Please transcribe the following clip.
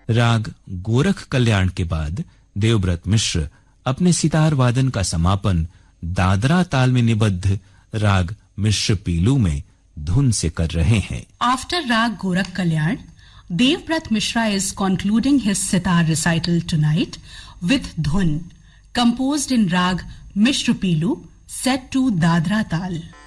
राग गोरख कल्याण के बाद देवव्रत मिश्र अपने सितार वादन का समापन दादरा ताल में निबद्ध राग मिश्र पीलू में धुन से कर रहे हैं। आफ्टर राग गोरख कल्याण, Devvrat Mishra is concluding his sitar recital tonight with dhun, composed in rag Mishra Pilu, set to Dadra Tal.